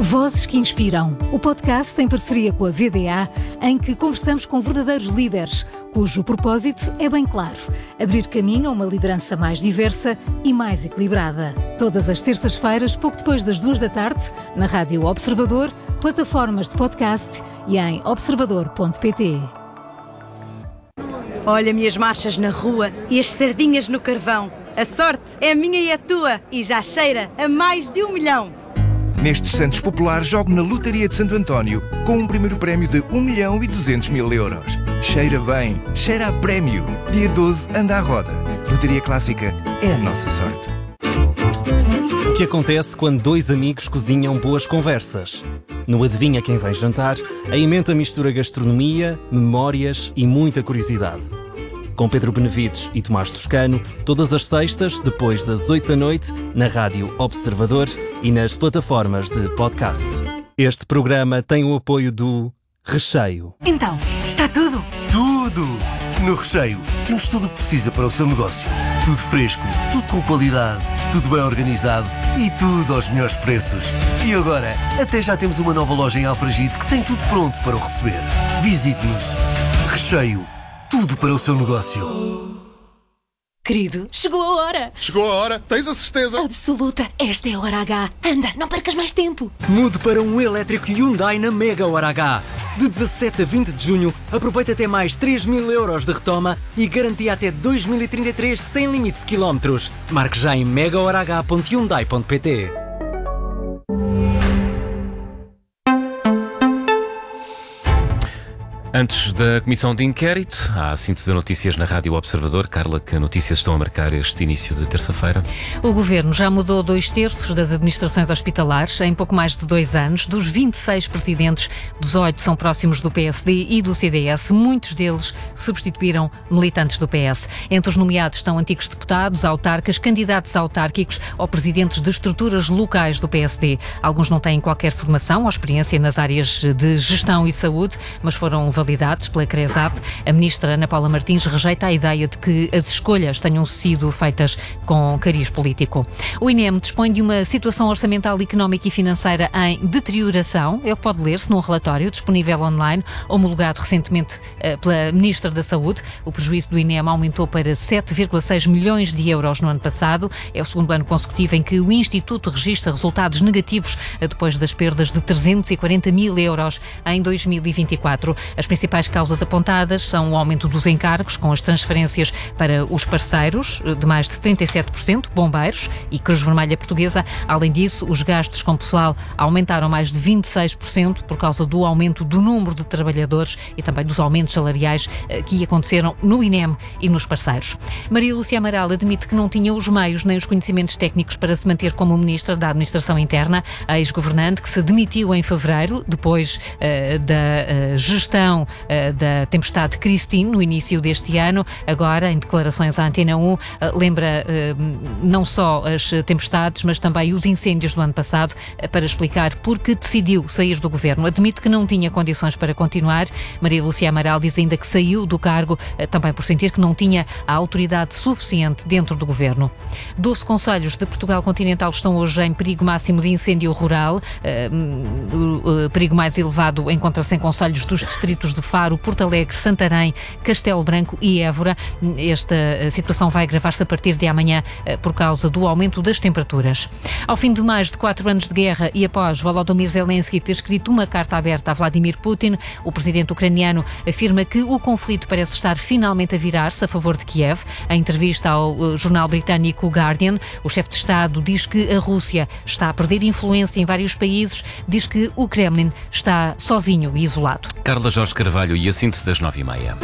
Vozes que Inspiram, o podcast em parceria com a VDA, em que conversamos com verdadeiros líderes, cujo propósito é bem claro: abrir caminho a uma liderança mais diversa e mais equilibrada. Todas as terças-feiras, pouco depois das 14h, na Rádio Observador, plataformas de podcast e em observador.pt. Olha-me as marchas na rua e as sardinhas no carvão. A sorte é minha e a tua e já cheira a mais de 1 milhão. Nestes Santos Populares, jogo na Lotaria de Santo António com um primeiro prémio de 1.200.000 euros. Cheira bem, cheira a prémio. Dia 12, anda à roda. Lotaria Clássica é a nossa sorte. O que acontece quando dois amigos cozinham boas conversas? No Adivinha Quem Vem Jantar, a emenda mistura gastronomia, memórias e muita curiosidade. Com Pedro Benevides e Tomás Toscano, todas as sextas, depois das 20h, na Rádio Observador e nas plataformas de podcast. Este programa tem o apoio do Recheio. Então, está tudo? Tudo! No Recheio temos tudo o que precisa para o seu negócio. Tudo fresco, tudo com qualidade, tudo bem organizado e tudo aos melhores preços. E agora, até já temos uma nova loja em Alfragide que tem tudo pronto para o receber. Visite-nos. Recheio. Tudo para o seu negócio. Querido, chegou a hora. Chegou a hora? Tens a certeza? Absoluta. Esta é a hora H. Anda, não percas mais tempo. Mude para um elétrico Hyundai na Mega Hora H. De 17 a 20 de junho, aproveita até mais 3.000 euros de retoma e garantia até 2033 sem limite de quilómetros. Marque já em megahorah.hyundai.pt. Antes da comissão de inquérito, há a síntese de notícias na Rádio Observador. Carla, que notícias estão a marcar este início de terça-feira? O Governo já mudou 2/3 das administrações hospitalares em pouco mais de 2 anos. Dos 26 presidentes, 18 são próximos do PSD e do CDS. Muitos deles substituíram militantes do PS. Entre os nomeados estão antigos deputados, autarcas, candidatos autárquicos ou presidentes de estruturas locais do PSD. Alguns não têm qualquer formação ou experiência nas áreas de gestão e saúde, mas foram validados pela CRESAP. A ministra Ana Paula Martins rejeita a ideia de que as escolhas tenham sido feitas com cariz político. O INEM dispõe de uma situação orçamental, económica e financeira em deterioração. É o que pode ler-se num relatório disponível online, homologado recentemente pela ministra da Saúde. O prejuízo do INEM aumentou para 7,6 milhões de euros no ano passado. É o segundo ano consecutivo em que o Instituto registra resultados negativos depois das perdas de 340 mil euros em 2024. As principais causas apontadas são o aumento dos encargos, com as transferências para os parceiros, de mais de 37%, bombeiros e Cruz Vermelha Portuguesa. Além disso, os gastos com pessoal aumentaram mais de 26% por causa do aumento do número de trabalhadores e também dos aumentos salariais que aconteceram no INEM e nos parceiros. Maria Lúcia Amaral admite que não tinha os meios nem os conhecimentos técnicos para se manter como Ministra da Administração Interna. A ex-governante, que se demitiu em fevereiro, depois da gestão da tempestade Christine no início deste ano, agora em declarações à Antena 1, lembra não só as tempestades, mas também os incêndios do ano passado, para explicar porque decidiu sair do governo. Admite que não tinha condições para continuar. Maria Lúcia Amaral diz ainda que saiu do cargo também por sentir que não tinha a autoridade suficiente dentro do governo. 12 concelhos de Portugal continental estão hoje em perigo máximo de incêndio rural. O perigo mais elevado encontra-se em concelhos dos distritos de Faro, Porto Alegre, Santarém, Castelo Branco e Évora. Esta situação vai agravar-se a partir de amanhã por causa do aumento das temperaturas. Ao fim de mais de 4 anos de guerra e após Volodymyr Zelensky ter escrito uma carta aberta a Vladimir Putin, o presidente ucraniano afirma que o conflito parece estar finalmente a virar-se a favor de Kiev. Em entrevista ao jornal britânico Guardian, o chefe de Estado diz que a Rússia está a perder influência em vários países, diz que o Kremlin está sozinho e isolado. Carla Jorge Carvalho e a síntese das 9h30.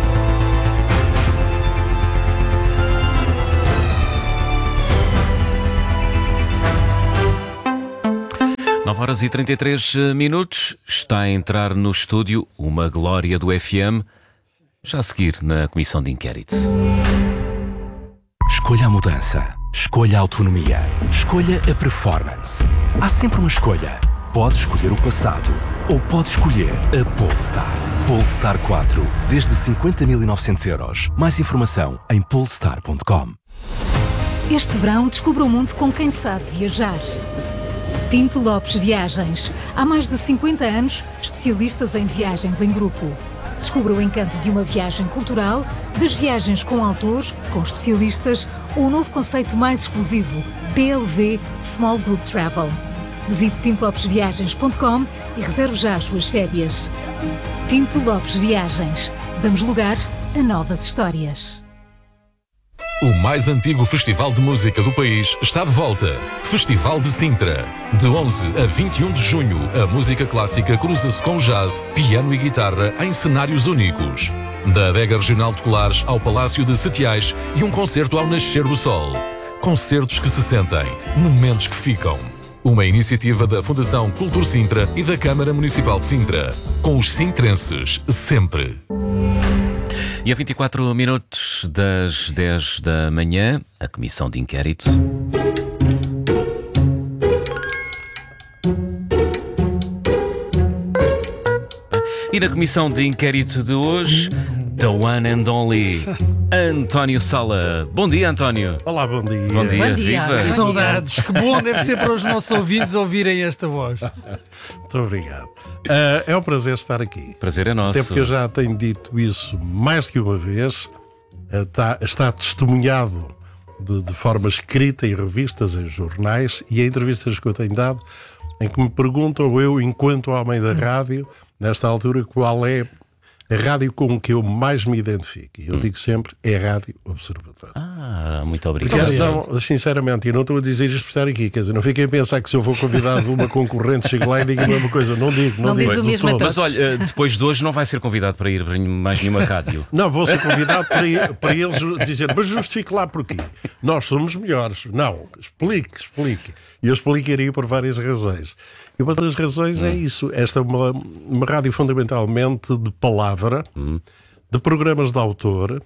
Nove horas e 33 minutos. Está a entrar no estúdio uma glória do FM, já a seguir na comissão de inquérito. Escolha a mudança. Escolha a autonomia. Escolha a performance. Há sempre uma escolha. Pode escolher o passado ou pode escolher a Polestar. Polestar 4, desde 50.900 euros. Mais informação em polestar.com. Este verão, descubra o mundo com quem sabe viajar. Pinto Lopes Viagens. Há mais de 50 anos, especialistas em viagens em grupo. Descubra o encanto de uma viagem cultural, das viagens com autores, com especialistas, ou o novo conceito mais exclusivo, PLV Small Group Travel. Visite pintolopesviagens.com e reserve já as suas férias. Pinto Lopes Viagens. Damos lugar a novas histórias. O mais antigo festival de música do país está de volta. Festival de Sintra. De 11 a 21 de junho, a música clássica cruza-se com jazz, piano e guitarra em cenários únicos. Da adega regional de Colares ao Palácio de Setiais e um concerto ao nascer do sol. Concertos que se sentem, momentos que ficam. Uma iniciativa da Fundação Cultur Sintra e da Câmara Municipal de Sintra. Com os sintrenses, sempre. E a 24 minutos das 10 da manhã, a Comissão de Inquérito. E na Comissão de Inquérito de hoje, the one and only António Sala. Bom dia, António. Olá, bom dia. Bom dia, viva. Que saudades, que bom deve ser para os nossos ouvintes ouvirem esta voz. Muito obrigado. É um prazer estar aqui. Prazer é nosso. Até porque eu já tenho dito isso mais do que uma vez. Está testemunhado de forma escrita em revistas, em jornais e em entrevistas que eu tenho dado, em que me perguntam, eu, enquanto homem da rádio, nesta altura, qual é a rádio com que eu mais me identifico. E eu digo sempre, é a Rádio Observador. Muito obrigado. Porque, não, sinceramente, e não estou a dizer isto por estar aqui, quer dizer, não fiquem a pensar que se eu for convidado de uma concorrente, chego lá e digo a mesma coisa. Não digo. Diz o mesmo a todos. Mas olha, depois de hoje não vai ser convidado para ir para mais nenhuma rádio. Não, vou ser convidado para eles dizer, mas justifique lá porquê. Nós somos melhores. Não, explique. E eu explicaria por várias razões. E uma das razões é isso. Esta é uma rádio fundamentalmente de palavra, de programas de autor,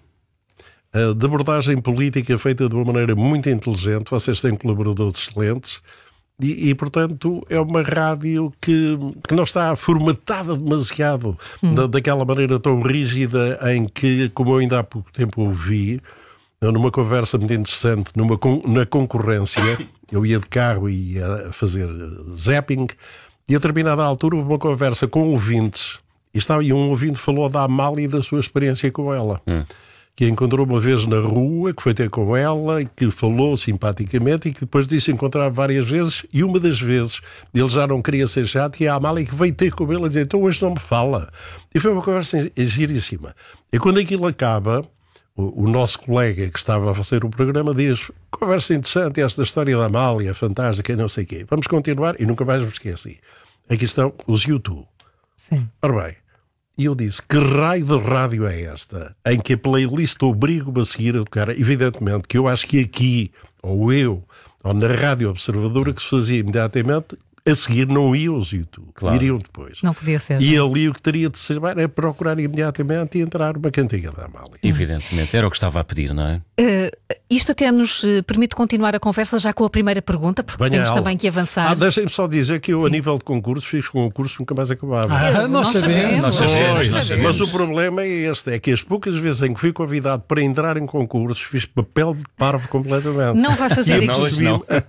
de abordagem política feita de uma maneira muito inteligente. Vocês têm colaboradores excelentes e portanto, é uma rádio que não está formatada demasiado daquela maneira tão rígida em que, como eu ainda há pouco tempo ouvi, numa conversa muito interessante, na concorrência, eu ia de carro e ia fazer zapping, e a determinada altura houve uma conversa com ouvintes, e um ouvinte falou da Amália e da sua experiência com ela, que a encontrou uma vez na rua, que foi ter com ela, e que falou simpaticamente, e que depois disse encontrar várias vezes, e uma das vezes ele já não queria ser chato, e a Amália que veio ter com ele e dizer, então hoje não me fala. E foi uma conversa giríssima. E quando aquilo acaba, o nosso colega que estava a fazer o programa diz, conversa interessante esta história da Amália, fantástica, não sei o quê. Vamos continuar, e nunca mais me esqueci. Aqui estão os YouTube. Sim. Ora bem, e eu disse, que raio de rádio é esta? Em que a playlist obriga-me a seguir a tocar? Evidentemente que eu acho que aqui, ou na Rádio Observadora, que se fazia imediatamente, a seguir não iam os YouTube, iriam depois. Não podia ser. E ali o que teria de ser era procurar imediatamente e entrar numa cantiga da Amália. Evidentemente, era o que estava a pedir, não é? Isto até nos permite continuar a conversa já com a primeira pergunta, porque temos também que avançar. Deixem-me só dizer que eu, a nível de concursos, fiz concursos que nunca mais acabava. Nós sabemos. Mas o problema é este, é que as poucas vezes em que fui convidado para entrar em concursos, fiz papel de parvo completamente. Não vai fazer isso.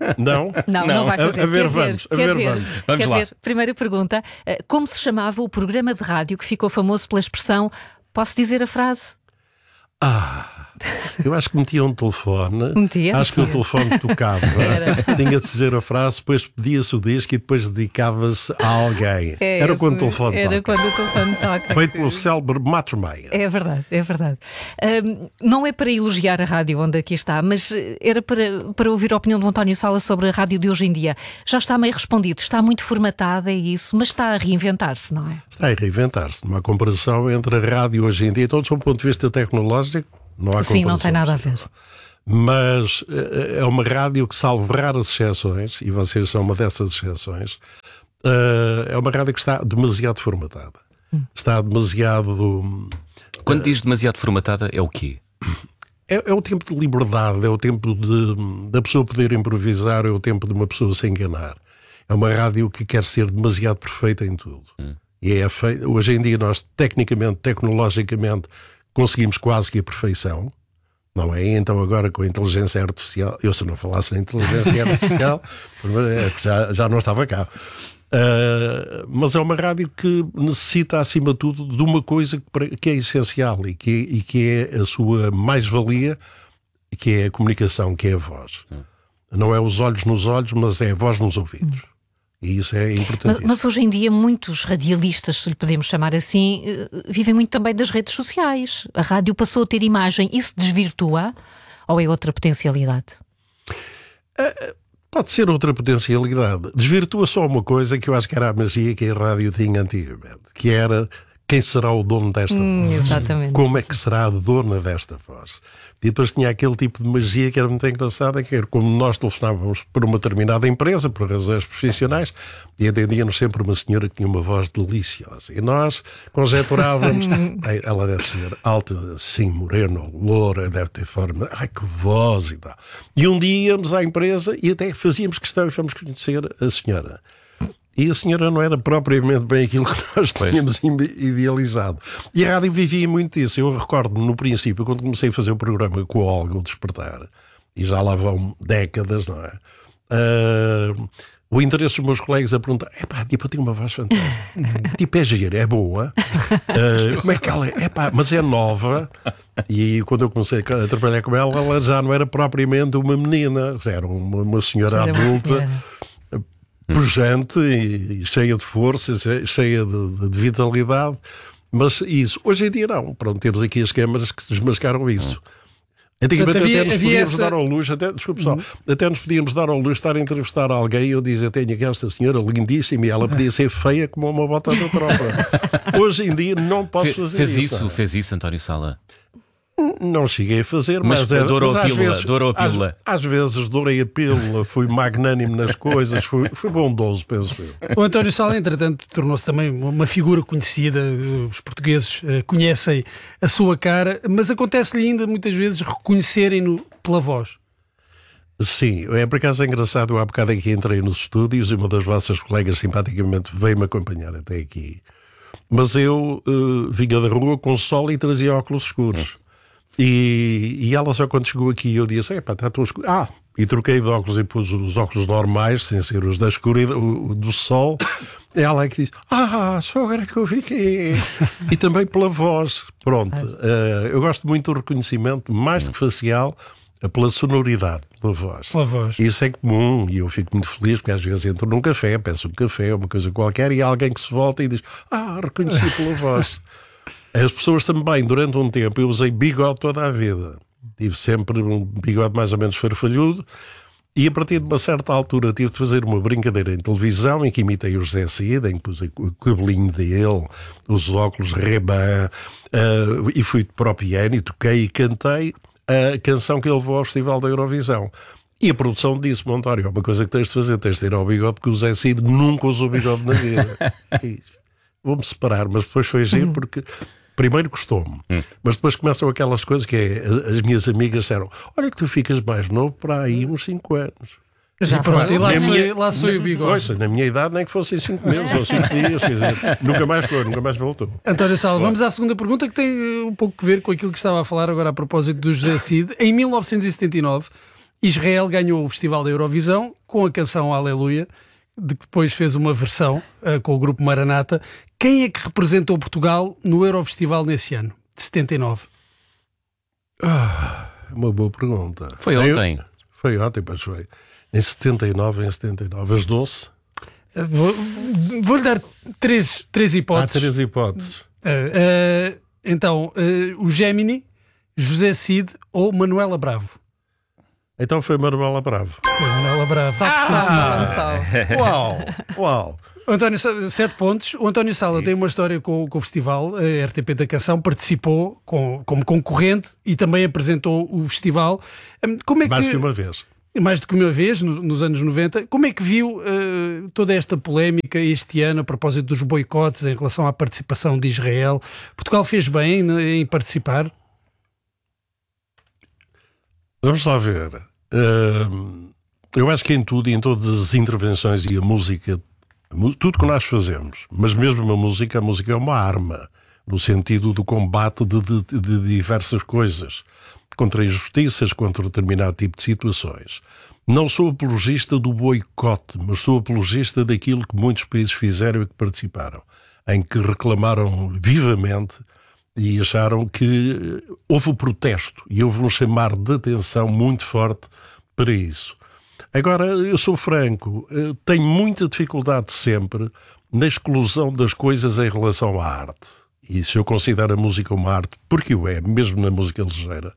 Não vai fazer. A ver, vamos. Vamos lá. Primeira pergunta. Como se chamava o programa de rádio que ficou famoso pela expressão, posso dizer a frase? Eu acho que metia um telefone. Acho que o telefone tocava. Tinha de dizer a frase, depois pedia-se o disco e depois dedicava-se a alguém. Era quando o telefone toca. Feito pelo célebre Matos Maia. É verdade. Não é para elogiar a rádio onde aqui está, mas era para ouvir a opinião do António Sala sobre a rádio de hoje em dia. Já está meio respondido, está muito formatada, é isso, mas está a reinventar-se, não é? Está a reinventar-se. Numa comparação entre a rádio hoje em dia, todos do ponto de vista tecnológico, não há comparação. Sim, não tem nada a ver. Mas é uma rádio que, salvo raras exceções, e vocês são uma dessas exceções, é uma rádio que está demasiado formatada. Está demasiado... Quando diz demasiado formatada, é o quê? É o tempo de liberdade, é o tempo da pessoa poder improvisar, é o tempo de uma pessoa se enganar. É uma rádio que quer ser demasiado perfeita em tudo. E hoje em dia nós, tecnicamente, tecnologicamente, conseguimos quase que a perfeição, Não é? Então agora com a inteligência artificial, eu se não falasse na inteligência artificial, já não estava cá. Mas é uma rádio que necessita, acima de tudo, de uma coisa que é essencial e que é a sua mais-valia, que é a comunicação, que é a voz. Não é os olhos nos olhos, mas é a voz nos ouvidos. E isso é importante. Mas hoje em dia muitos radialistas, se lhe podemos chamar assim, vivem muito também das redes sociais. A rádio passou a ter imagem. Isso desvirtua ou é outra potencialidade? Pode ser outra potencialidade. Desvirtua só uma coisa que eu acho que era a magia que a rádio tinha antigamente, que era quem será o dono desta voz? Exatamente. Como é que será a dona desta voz? E depois tinha aquele tipo de magia que era muito engraçada, que era como nós telefonávamos para uma determinada empresa, por razões profissionais, e atendíamos sempre uma senhora que tinha uma voz deliciosa. E nós conjeturávamos, ela deve ser alta, sim, morena, loura, deve ter forma, ai que voz e tal. E um dia íamos à empresa e até fazíamos questão e fomos conhecer a senhora. E a senhora não era propriamente bem aquilo que nós tínhamos idealizado. E a rádio vivia muito isso. Eu recordo-me no princípio, quando comecei a fazer o programa com a Olga, o Despertar, e já lá vão décadas, não é? O interesse dos meus colegas a perguntar: tipo, eu tenho uma voz fantástica. Tipo, é gira, é boa. Como é que ela é? Mas é nova. E quando eu comecei a trabalhar com ela, ela já não era propriamente uma menina, já era uma senhora adulta. Pujante e cheia de força, cheia de vitalidade, mas isso, hoje em dia não. Pronto, temos aqui as câmaras que desmascaram isso. Antigamente até nos podíamos dar ao luxo, até nos podíamos dar ao luxo de estar a entrevistar alguém e eu dizia: tenho aqui esta senhora lindíssima e ela podia ser feia como uma bota da tropa. Hoje em dia não posso fazer isso. Fez isso, António Sala? Não cheguei a fazer, mas dourou a pílula. Às vezes dourei a pílula, fui magnânimo nas coisas, fui bondoso, penso eu. O António Sala, entretanto, tornou-se também uma figura conhecida. Os portugueses conhecem a sua cara, mas acontece-lhe ainda muitas vezes reconhecerem-no pela voz. Sim, por acaso é engraçado. Eu há bocado aqui entrei nos estúdios e uma das vossas colegas simpaticamente veio-me acompanhar até aqui. Mas eu vinha da rua com sol e trazia óculos escuros. E ela só quando chegou aqui eu disse: está tão escuro. E troquei de óculos e pus os óculos normais, sem ser os da escuridão, do sol. Ela é que disse: só agora que eu vi que E também pela voz. Pronto. Eu gosto muito do reconhecimento, mais do que facial, pela sonoridade, pela voz. Isso é comum e eu fico muito feliz porque às vezes entro num café, peço um café, uma coisa qualquer, e há alguém que se volta e diz: reconheci pela voz. As pessoas também, durante um tempo, eu usei bigode toda a vida. Tive sempre um bigode mais ou menos farfalhudo e a partir de uma certa altura tive de fazer uma brincadeira em televisão em que imitei o José Cid, em que pus o cabelinho dele, os óculos Ray-Ban, e fui para o piano e toquei e cantei a canção que ele levou ao Festival da Eurovisão. E a produção disse-me: António, uma coisa que tens de fazer, tens de ir ao bigode, porque o José Cid nunca usou bigode na vida. Vou-me separar, mas depois foi giro porque primeiro gostou-me, mas depois começam aquelas coisas que as minhas amigas disseram: olha que tu ficas mais novo para aí uns 5 anos. Já pronto, e lá sou o bigode. Ouça, na minha idade nem que fossem 5 meses ou 5 dias, quer dizer, nunca mais voltou. António Sala, vamos à segunda pergunta, que tem um pouco a ver com aquilo que estava a falar agora a propósito do José Cid. Em 1979, Israel ganhou o Festival da Eurovisão com a canção Aleluia, de que depois fez uma versão com o grupo Maranata. Quem é que representou Portugal no Eurofestival nesse ano, de 79? Uma boa pergunta. Foi ontem. Foi ontem, pois foi. Em 79, as Doce. Vou-lhe dar três hipóteses. 3 hipóteses. Então, o Gemini, José Cid ou Manuela Bravo? Então foi Manuela Bravo. Foi Manuela Bravo. Uau! António, 7 pontos. O António Sala tem uma história com o festival, a RTP da Canção, participou como concorrente e também apresentou o festival. Como é mais que uma vez. Mais do que uma vez, nos anos 90. Como é que viu toda esta polémica este ano a propósito dos boicotes em relação à participação de Israel? Portugal fez bem em participar? Vamos lá ver. Eu acho que em tudo, em todas as intervenções e a música, tudo que nós fazemos, mas mesmo a música é uma arma. no sentido do combate de diversas coisas, contra injustiças, contra determinado tipo de situações. Não sou apologista do boicote, mas sou apologista daquilo que muitos países fizeram e que participaram, em que reclamaram vivamente e acharam que houve o protesto e houve um chamar de atenção muito forte para isso. Agora, eu sou franco, tenho muita dificuldade sempre na exclusão das coisas em relação à arte. E se eu considero a música uma arte, porque o é, mesmo na música ligeira,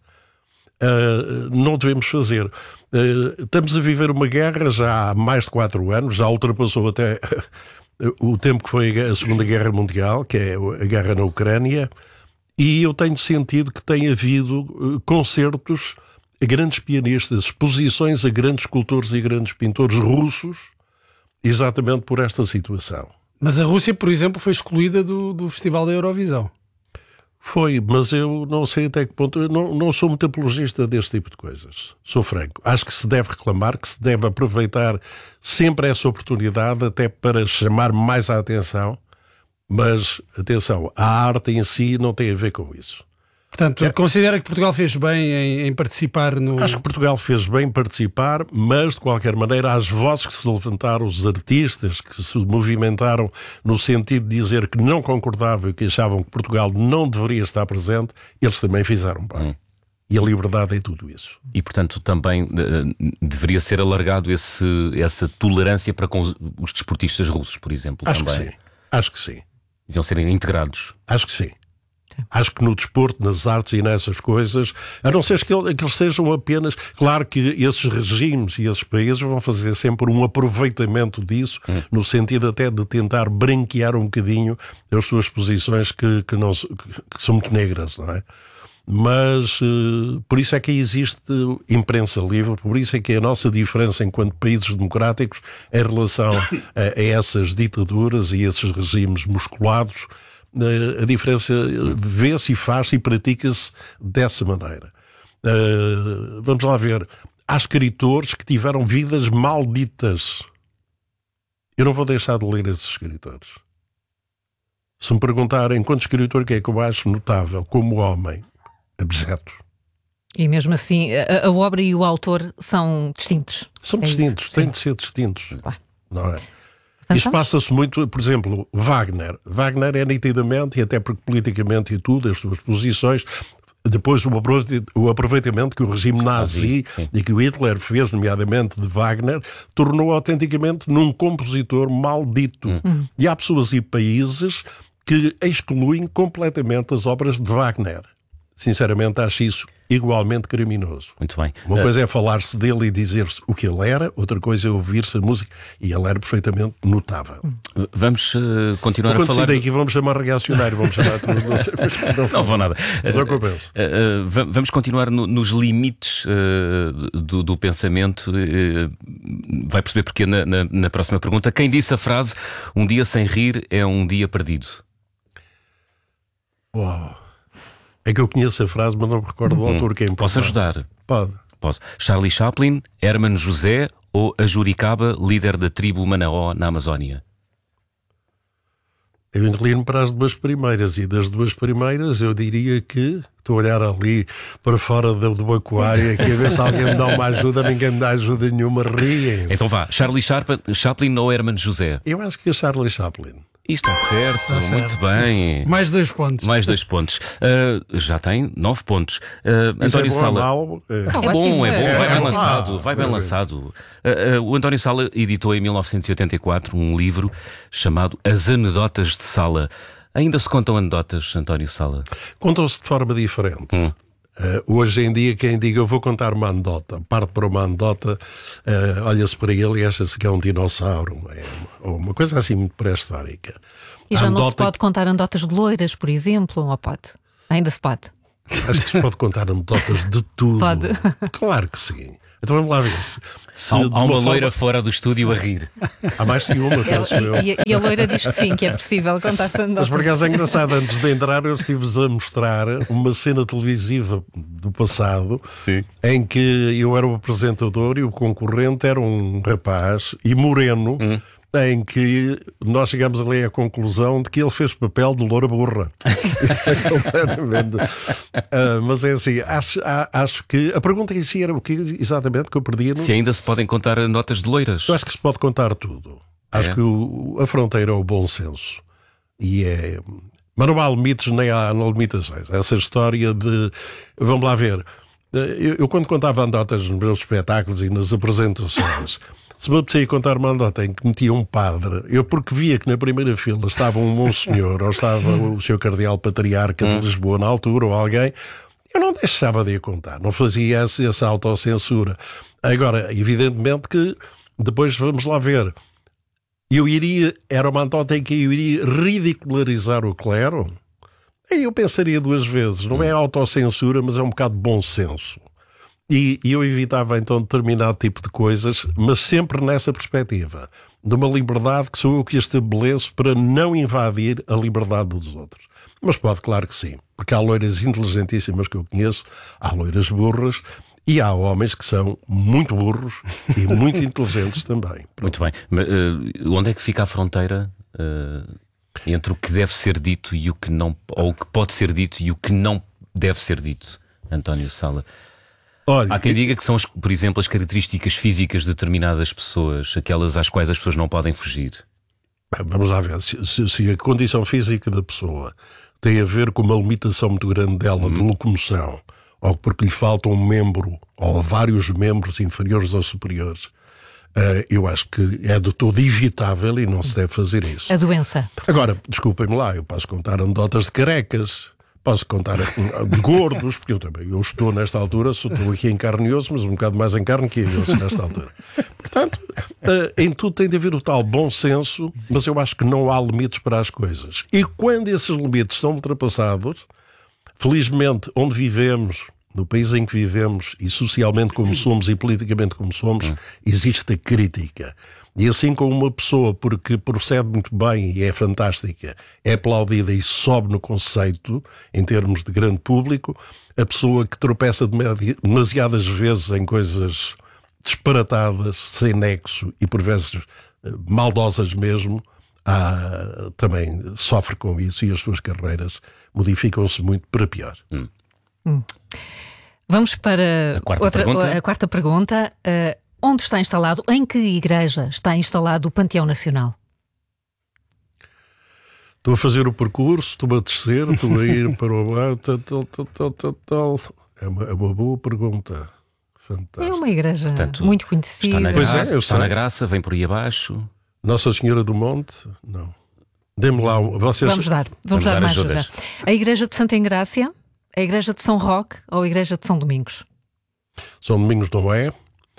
não devemos fazer. Estamos a viver uma guerra já há mais de 4 anos, já ultrapassou até o tempo que foi a Segunda Guerra Mundial, que é a guerra na Ucrânia, e eu tenho sentido que tem havido concertos a grandes pianistas, exposições a grandes escultores e grandes pintores russos, exatamente por esta situação. Mas a Rússia, por exemplo, foi excluída do Festival da Eurovisão. Foi, mas eu não sei até que ponto. Eu não sou muito apologista deste tipo de coisas. Sou franco. Acho que se deve reclamar, que se deve aproveitar sempre essa oportunidade até para chamar mais a atenção. Mas, atenção, a arte em si não tem a ver com isso. Portanto, considera que Portugal fez bem em participar no... Acho que Portugal fez bem em participar, mas, de qualquer maneira, as vozes que se levantaram, os artistas que se movimentaram no sentido de dizer que não concordavam e que achavam que Portugal não deveria estar presente, eles também fizeram bem. E a liberdade é tudo isso. E, portanto, também deveria ser alargado essa tolerância para com os desportistas russos, por exemplo. Acho também. que sim. Acho que sim. Deviam serem integrados. Acho que sim. Acho que no desporto, nas artes e nessas coisas, a não ser que eles sejam apenas... Claro que esses regimes e esses países vão fazer sempre um aproveitamento disso, no sentido até de tentar branquear um bocadinho as suas posições que são muito negras, não é? Mas por isso é que existe imprensa livre, por isso é que a nossa diferença enquanto países democráticos em relação a essas ditaduras e esses regimes musculados, a diferença vê-se e faz-se e pratica-se dessa maneira. Vamos lá ver. Há escritores que tiveram vidas malditas. Eu não vou deixar de ler esses escritores. Se me perguntarem quanto escritor que é que eu acho notável como homem, abjeto. E mesmo assim, a obra e o autor são distintos. São distintos, têm de ser distintos. Não é? Isso passa-se muito, por exemplo, Wagner. Wagner é nitidamente, e até porque politicamente e tudo, as suas posições, depois o aproveitamento que o regime nazi e que o Hitler fez, nomeadamente de Wagner, tornou autenticamente num compositor maldito. E há pessoas e países que excluem completamente as obras de Wagner. Sinceramente, acho isso igualmente criminoso. Muito bem. Uma coisa é falar-se dele e dizer-se o que ele era, outra coisa é ouvir-se a música, e ele era perfeitamente notável. Vamos continuar a falar... Aqui vamos chamar reacionário, vamos chamar tudo. Não vou nada. Mas é o que eu penso. Vamos continuar nos limites do pensamento. Vai perceber porque na próxima pergunta. Quem disse a frase, um dia sem rir é um dia perdido? Uau! É que eu conheço a frase, mas não me recordo do autor. Quem Posso ajudar? Pode. Posso. Charlie Chaplin, Herman José ou a Juricaba, líder da tribo Manaó na Amazónia? Eu inclino para as duas primeiras, e das duas primeiras eu diria que estou a olhar ali para fora do aquário aqui a ver se alguém me dá uma ajuda. Ninguém me dá ajuda nenhuma, riem-se. Então vá, Charlie Chaplin ou Herman José? Eu acho que é Charlie Chaplin. Isto está certo, muito bem. Mais 2 pontos. Mais 2 pontos. Já tem 9 pontos. António Sala. É bom, vai bem lançado. Vai bem lançado. O António Sala editou em 1984 um livro chamado As Anedotas de Sala. Ainda se contam anedotas, António Sala? Contam-se de forma diferente. Hoje em dia, quem diga eu vou contar uma anedota, parte para uma anedota, olha-se para ele e acha-se que é um dinossauro, ou uma coisa assim muito pré-histórica. E já não se pode contar anedotas de loiras, por exemplo, ou pode? Ainda se pode? Acho que se pode contar anedotas de tudo. Pode. Claro que sim. Então vamos lá ver. Há uma loira fora do estúdio a rir. Há mais que uma, penso eu. E a loira diz que sim, que é possível contar anedotas. Mas por acaso é engraçado, antes de entrar eu estive-vos a mostrar uma cena televisiva do passado, em que eu era o apresentador e o concorrente era um rapaz e moreno, em que nós chegamos ali à conclusão de que ele fez papel de loura burra. Completamente. Mas é assim, acho que a pergunta em si era o que exatamente que eu perdi. Se ainda se podem contar notas de loiras. Eu acho que se pode contar tudo. Acho que a fronteira é o bom senso. Mas não há limites nem há limitações. Essa história de... Vamos lá ver. Eu quando contava anedotas nos meus espetáculos e nas apresentações... Se me apetecia contar uma anedota em que metia um padre, eu porque via que na primeira fila estava um monsenhor ou estava o Sr. Cardeal Patriarca de Lisboa na altura ou alguém, eu não deixava de a contar, não fazia essa autocensura. Agora, evidentemente que depois vamos lá ver, era uma anedota em que eu iria ridicularizar o clero, aí eu pensaria duas vezes, não é autocensura, mas é um bocado de bom senso. E eu evitava então determinado tipo de coisas, mas sempre nessa perspectiva, de uma liberdade que sou eu que estabeleço para não invadir a liberdade dos outros. Mas pode, claro que sim, porque há loiras inteligentíssimas que eu conheço, há loiras burras e há homens que são muito burros e muito inteligentes também. Muito bem, mas onde é que fica a fronteira entre o que deve ser dito e o que não, ou o que pode ser dito e o que não deve ser dito, António Sala? Olha, há quem diga que são, por exemplo, as características físicas de determinadas pessoas, aquelas às quais as pessoas não podem fugir. Vamos lá ver, se a condição física da pessoa tem a ver com uma limitação muito grande dela de locomoção, ou porque lhe falta um membro, ou vários membros inferiores ou superiores, eu acho que é de todo evitável e não se deve fazer isso. A doença. Agora, desculpem-me lá, eu posso contar anedotas de carecas, posso contar de gordos, porque eu estou nesta altura, estou aqui em carne e osso, mas um bocado mais em carne que em osso nesta altura. Portanto, em tudo tem de haver o tal bom senso, mas eu acho que não há limites para as coisas. E quando esses limites são ultrapassados, felizmente, onde vivemos, no país em que vivemos, e socialmente como somos e politicamente como somos, existe a crítica. E assim como uma pessoa, porque procede muito bem e é fantástica, é aplaudida e sobe no conceito, em termos de grande público, a pessoa que tropeça demasiadas vezes em coisas disparatadas, sem nexo e por vezes maldosas mesmo, também sofre com isso e as suas carreiras modificam-se muito para pior. Vamos para a quarta pergunta. Onde está instalado, em que igreja está instalado o Panteão Nacional? Estou a fazer o percurso, estou a descer, estou a ir para o bar, É uma boa pergunta. Fantástica. É uma igreja, portanto, muito conhecida. Está na graça, vem por aí abaixo. Nossa Senhora do Monte? Não. Dê-me lá vocês... Vamos dar mais ajuda. A igreja de Santa Engrácia, a igreja de São Roque ou a igreja de São Domingos? São Domingos não é.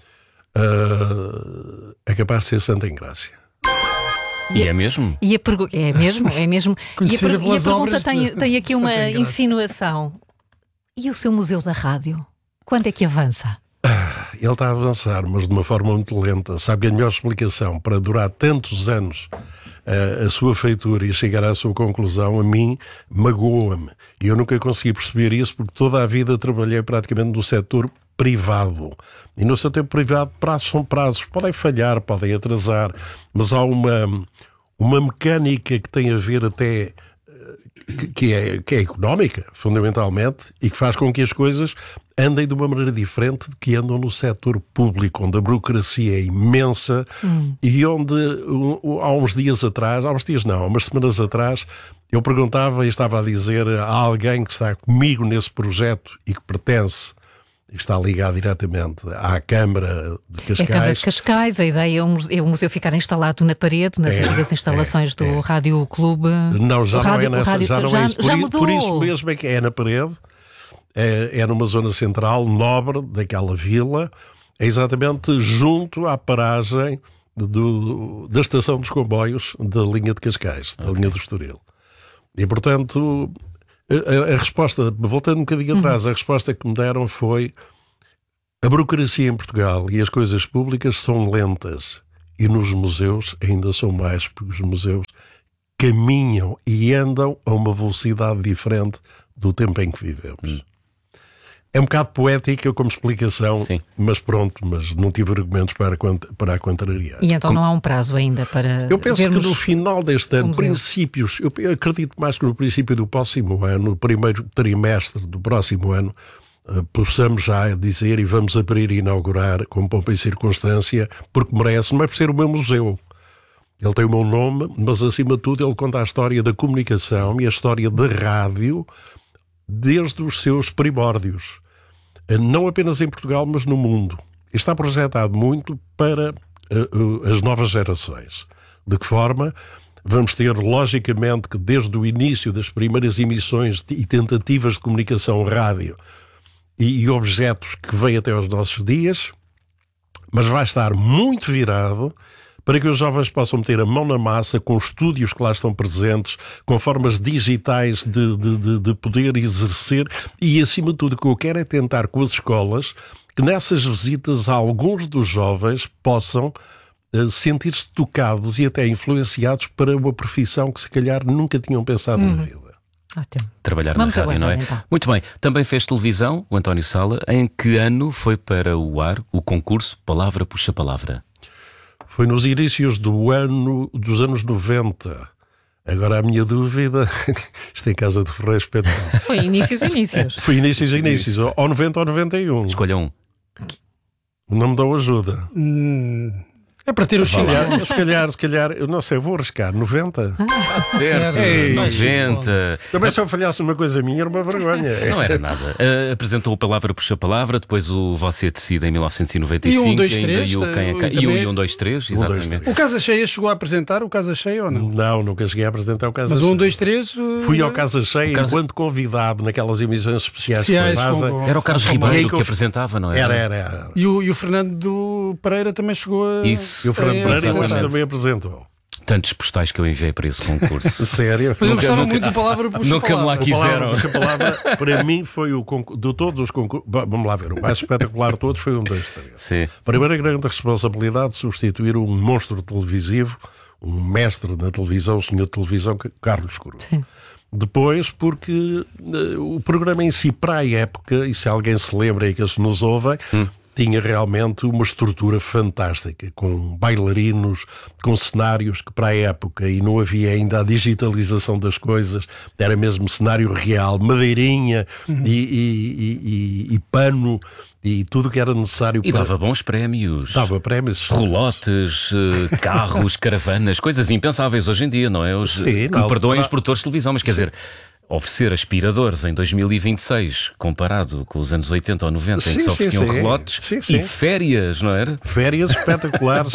É capaz de ser Santa Engrácia. E é mesmo? É mesmo. E a pergunta tem aqui uma insinuação. E o seu Museu da Rádio? Quando é que avança? Ele está a avançar, mas de uma forma muito lenta. Sabe que a melhor explicação para durar tantos anos a sua feitura e chegar à sua conclusão, a mim, magoa-me. E eu nunca consegui perceber isso porque toda a vida trabalhei praticamente no setor privado. E no setor privado, prazos são prazos. Podem falhar, podem atrasar, mas há uma mecânica que tem a ver até... Que é económica, fundamentalmente, e que faz com que as coisas andem de uma maneira diferente do que andam no setor público, onde a burocracia é imensa e onde há umas semanas atrás, eu perguntava e estava a dizer a alguém que está comigo nesse projeto e que pertence, está ligado diretamente à Câmara de Cascais. A Câmara de Cascais, a ideia é o museu ficar instalado na parede, nas antigas instalações do Rádio Clube. Não, já não é nessa, já não é isso. Já mudou. Por isso mesmo é que é na parede, é numa zona central, nobre daquela vila, é exatamente junto à paragem da estação dos comboios da linha de Cascais, da linha do Estoril. E, portanto... A resposta, voltando um bocadinho atrás, a resposta que me deram foi: a burocracia em Portugal e as coisas públicas são lentas e nos museus ainda são mais, porque os museus caminham e andam a uma velocidade diferente do tempo em que vivemos. É um bocado poética como explicação, Sim. mas pronto, mas não tive argumentos para a contrariar. E então não há um prazo ainda para Eu penso vermos que no final deste ano, museu. princípios, eu acredito mais que no princípio do próximo ano, no primeiro trimestre do próximo ano, possamos já dizer e vamos abrir e inaugurar com pompa e circunstância, porque merece, não é por ser o meu museu. Ele tem o meu nome, mas acima de tudo ele conta a história da comunicação e a história da rádio desde os seus primórdios. Não apenas em Portugal, mas no mundo. E está projetado muito para as novas gerações. De que forma? Vamos ter, logicamente, que desde o início das primeiras emissões e tentativas de comunicação rádio e objetos que vêm até aos nossos dias, mas vai estar muito virado para que os jovens possam meter a mão na massa com estúdios que lá estão presentes, com formas digitais de poder exercer e, acima de tudo, o que eu quero é tentar com as escolas que nessas visitas alguns dos jovens possam sentir-se tocados e até influenciados para uma profissão que se calhar nunca tinham pensado na vida. Ótimo. Trabalhar Vamos na rádio, não é? então. Muito bem. Também fez televisão, o António Sala. Em que ano foi para o ar o concurso Palavra Puxa Palavra? Foi nos inícios dos anos 90. Agora a minha dúvida, isto em Casa de Ferreira espetáculo. Foi inícios. Foi inícios. Ou 90 ou 91. Escolha um. Não me dão ajuda. É para ter o Se calhar, eu não sei, vou arriscar. 90? Certo. Ei, 90. Também se eu falhasse uma coisa minha era uma vergonha. Não era nada. Apresentou o Palavra Puxa Palavra, depois o Você Decide em 1995. E o 1, 2, 3. E o 1, 2, 3, exatamente. O Casa Cheia chegou a apresentar o Casa Cheia ou não? Não, nunca cheguei a apresentar o Casa Mas Cheia. o 1, 2, 3... Fui ao Casa Cheia enquanto convidado naquelas emissões especiais que se fazem. Era o Carlos Ribeiro que apresentava, não era? Era. E o Fernando Pereira também chegou a... Isso. E o Fernando Pereira Exatamente. também apresentou. Tantos postais que eu enviei para esse concurso. Sério? Mas eu gostava muito do Palavra Puxa Nunca me lá quiseram. A palavra, para mim, foi o concurso. De todos os concursos. Vamos lá ver. O mais espetacular de todos foi 1, 2, 3. Sim. Primeira grande responsabilidade de substituir um monstro televisivo, um mestre na televisão, o senhor de televisão, Carlos Cruz. Sim. Depois, porque o programa em si, para a época, e se alguém se lembra e que se nos ouvem, tinha realmente uma estrutura fantástica, com bailarinos, com cenários que para a época, e não havia ainda a digitalização das coisas, era mesmo cenário real, madeirinha e pano e tudo o que era necessário. E dava bons prémios. Dava prémios. Relotes, carros, caravanas, coisas impensáveis hoje em dia, não é? Sim, me perdoem os produtores de televisão, mas quer dizer... Oferecer aspiradores em 2026 comparado com os anos 80 ou 90 em que se ofereciam relotes e férias, não era? Férias espetaculares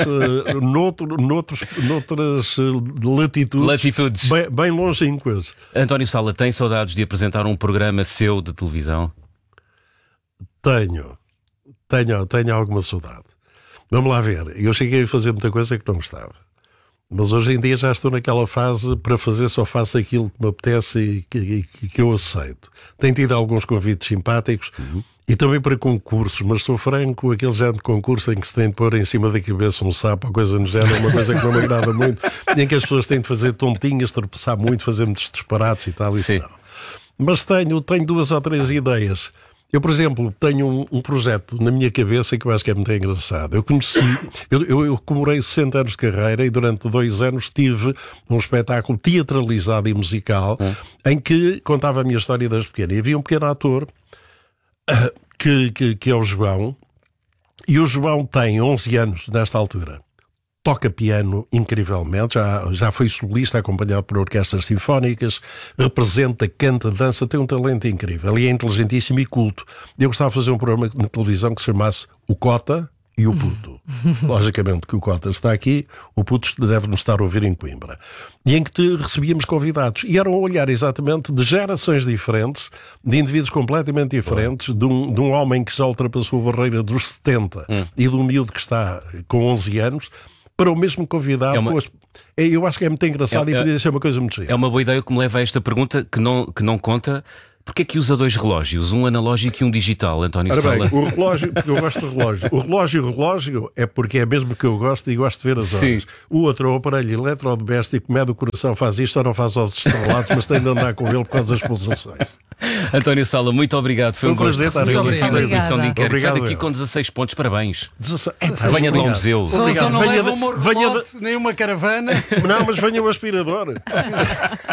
noutras latitudes bem longínquas. António Sala, tem saudades de apresentar um programa seu de televisão? Tenho alguma saudade. Vamos lá ver. Eu cheguei a fazer muita coisa que não gostava. Mas hoje em dia já estou naquela fase para fazer, só faço aquilo que me apetece e que eu aceito. Tenho tido alguns convites simpáticos e também para concursos, mas sou franco, aquele género de concurso em que se tem de pôr em cima da cabeça um sapo ou coisa no género, é uma coisa que não me agrada muito, em que as pessoas têm de fazer tontinhas, tropeçar muito, fazer muitos disparates e tal, isso não. Mas tenho 2 ou 3 ideias. Eu, por exemplo, tenho um projeto na minha cabeça que eu acho que é muito engraçado. Eu comemorei 60 anos de carreira e durante 2 anos tive um espetáculo teatralizado e musical em que contava a minha história desde pequeno. E havia um pequeno ator que é o João, e o João tem 11 anos nesta altura. Toca piano incrivelmente, já foi solista acompanhado por orquestras sinfónicas, representa, canta, dança, tem um talento incrível e é inteligentíssimo e culto. Eu gostava de fazer um programa na televisão que se chamasse O Cota e o Puto. Logicamente que o Cota está aqui, o Puto deve-nos estar a ouvir em Coimbra. E em que recebíamos convidados. E era um olhar exatamente de gerações diferentes, de indivíduos completamente diferentes, de um homem que já ultrapassou a barreira dos 70 e de um miúdo que está com 11 anos, para o mesmo convidado. Eu acho que é muito engraçado e podia ser uma coisa muito gira. É uma boa ideia que me leva a esta pergunta que não conta, Porquê é que usa 2 relógios, um analógico e um digital, António Ora Sala? bem, o relógio, porque eu gosto de relógio. O relógio é porque é mesmo que eu gosto e gosto de ver as horas. O outro é o aparelho eletrodoméstico, mede o coração, faz isto ou não faz aos estrelados, mas tem de andar com ele por causa das pulsações. António Sala, muito obrigado. Foi um gosto estar aqui na edição de inquérito. Sai daqui obrigado. com 16 pontos, parabéns. 16. Venha de lá ao museu. Só não leva um remote, nem uma caravana. Não, mas venha o aspirador.